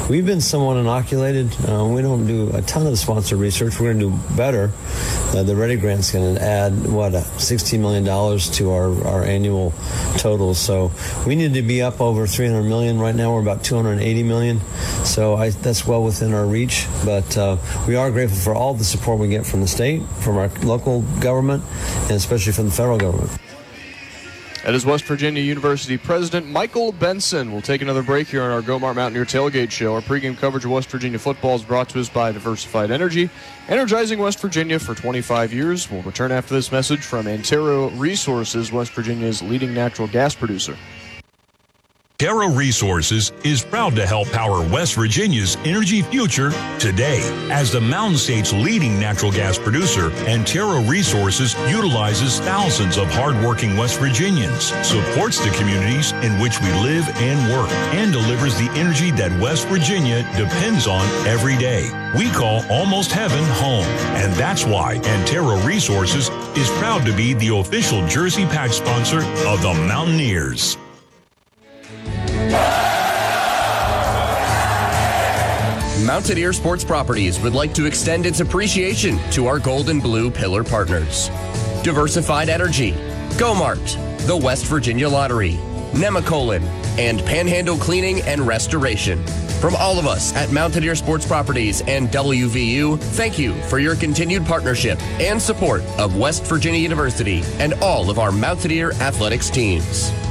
we've been somewhat inoculated. We don't do a ton of sponsor research. We're going to do better. The Ready Grant's going to add, $16 million to our annual total. So we need to be up over $300 million. Right now we're about $280 million. So that's well within our reach. But we are grateful for all the support we get from the state, from our local government, and especially from the federal government. That is West Virginia University President Michael Benson. We'll take another break here on our Gomart Mountaineer Tailgate Show. Our pregame coverage of West Virginia football is brought to us by Diversified Energy, energizing West Virginia for 25 years. We'll return after this message from Antero Resources, West Virginia's leading natural gas producer. Antero Resources is proud to help power West Virginia's energy future today. As the Mountain State's leading natural gas producer, Antero Resources utilizes thousands of hardworking West Virginians, supports the communities in which we live and work, and delivers the energy that West Virginia depends on every day. We call almost heaven home, and that's why Antero Resources is proud to be the official jersey patch sponsor of the Mountaineers. Mountaineer Sports Properties would like to extend its appreciation to our Gold and Blue Pillar partners. Diversified Energy, Gomart, the West Virginia Lottery, Nemacolin, and Panhandle Cleaning and Restoration. From all of us at Mountaineer Sports Properties and WVU, thank you for your continued partnership and support of West Virginia University and all of our Mountaineer athletics teams.